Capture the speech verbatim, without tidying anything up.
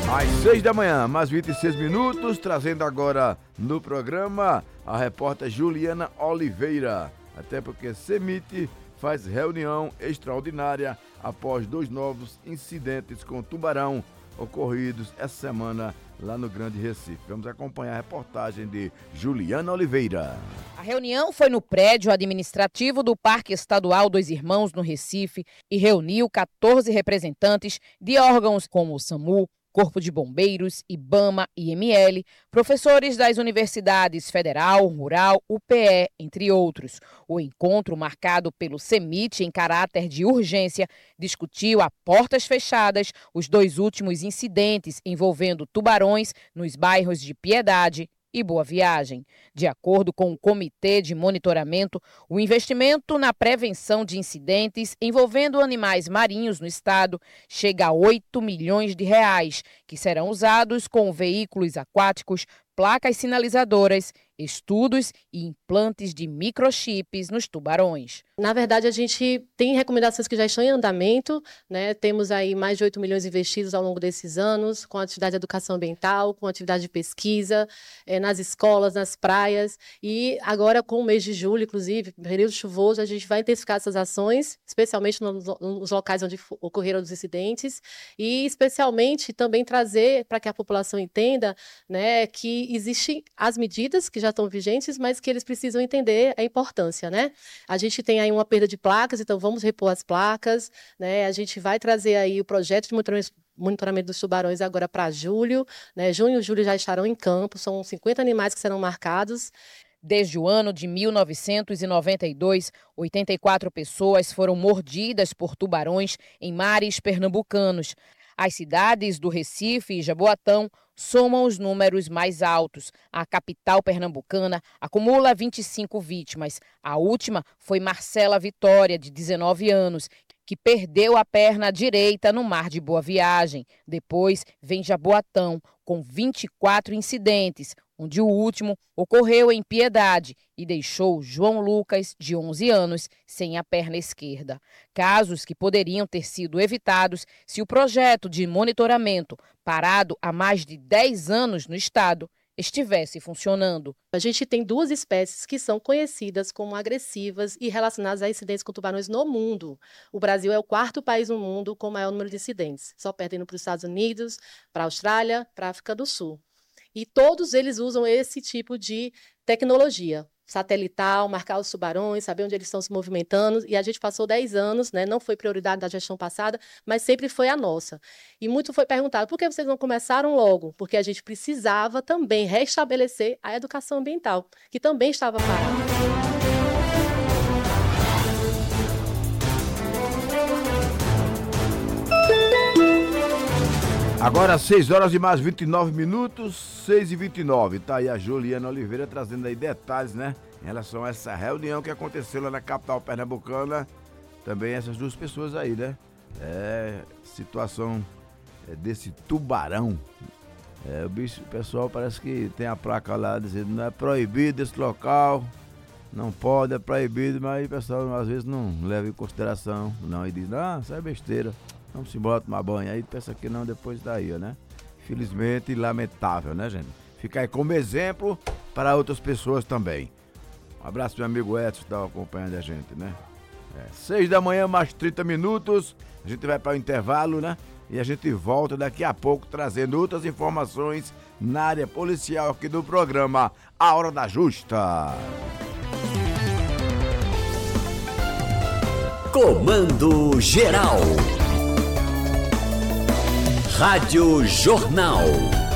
Às seis da manhã, mais vinte e seis minutos, trazendo agora no programa a repórter Juliana Oliveira. Até porque CEMIT faz reunião extraordinária após dois novos incidentes com tubarão ocorridos essa semana lá no Grande Recife. Vamos acompanhar a reportagem de Juliana Oliveira. A reunião foi no prédio administrativo do Parque Estadual Dois Irmãos, no Recife, e reuniu quatorze representantes de órgãos como o SAMU, Corpo de Bombeiros, IBAMA, I M L, professores das universidades Federal, Rural, U P E, entre outros. O encontro, marcado pelo CEMIT em caráter de urgência, discutiu a portas fechadas os dois últimos incidentes envolvendo tubarões nos bairros de Piedade e Boa Viagem. De acordo com o Comitê de Monitoramento, o investimento na prevenção de incidentes envolvendo animais marinhos no estado chega a oito milhões de reais, que serão usados com veículos aquáticos, placas sinalizadoras, estudos e implantes de microchips nos tubarões. Na verdade, a gente tem recomendações que já estão em andamento, né? Temos aí mais de oito milhões investidos ao longo desses anos, com atividade de educação ambiental, com atividade de pesquisa, é, nas escolas, nas praias. E agora, com o mês de julho, inclusive, período chuvoso, a gente vai intensificar essas ações, especialmente nos, nos locais onde ocorreram os incidentes, e especialmente também trazer para que a população entenda, né, que existem as medidas que já estão vigentes, mas que eles precisam entender a importância, né? A gente tem aí uma perda de placas, então vamos repor as placas, né? A gente vai trazer aí o projeto de monitoramento monitoramento dos tubarões agora para julho, né? Junho e julho já estarão em campo, são cinquenta animais que serão marcados. Desde o ano de mil novecentos e noventa e dois, oitenta e quatro pessoas foram mordidas por tubarões em mares pernambucanos. As cidades do Recife e Jaboatão somam os números mais altos. A capital pernambucana acumula vinte e cinco vítimas. A última foi Marcela Vitória, de dezenove anos, que perdeu a perna direita no mar de Boa Viagem. Depois vem Jaboatão, com vinte e quatro incidentes, onde o último ocorreu em Piedade e deixou João Lucas, de onze anos, sem a perna esquerda. Casos que poderiam ter sido evitados se o projeto de monitoramento, parado há mais de dez anos no estado, estivesse funcionando. A gente tem duas espécies que são conhecidas como agressivas e relacionadas a incidentes com tubarões no mundo. O Brasil é o quarto país no mundo com maior número de incidentes, só perdendo para os Estados Unidos, para a Austrália, para a África do Sul. E todos eles usam esse tipo de tecnologia satelital, marcar os tubarões, saber onde eles estão se movimentando. E a gente passou dez anos, né? Não foi prioridade da gestão passada, mas sempre foi a nossa. E muito foi perguntado, por que vocês não começaram logo? Porque a gente precisava também restabelecer a educação ambiental, que também estava parada. Agora seis horas e mais vinte e nove minutos, seis e vinte e nove. Tá aí a Juliana Oliveira trazendo aí detalhes, né? Em relação a essa reunião que aconteceu lá na capital pernambucana. Também essas duas pessoas aí, né? É, situação é, desse tubarão. É, o bicho, o pessoal parece que tem a placa lá dizendo não é proibido esse local, não pode, é proibido, mas o pessoal às vezes não leva em consideração, não, e diz, ah, isso é besteira. Vamos embora tomar banho. Aí pensa que não, depois daí, né? Infelizmente, lamentável, né, gente? Fica aí como exemplo para outras pessoas também. Um abraço pro meu amigo Edson que tá acompanhando a gente, né? É, seis da manhã, mais trinta minutos. A gente vai para o intervalo, né? E a gente volta daqui a pouco trazendo outras informações na área policial aqui do programa A Hora da Justa. Comando Geral. Rádio Jornal.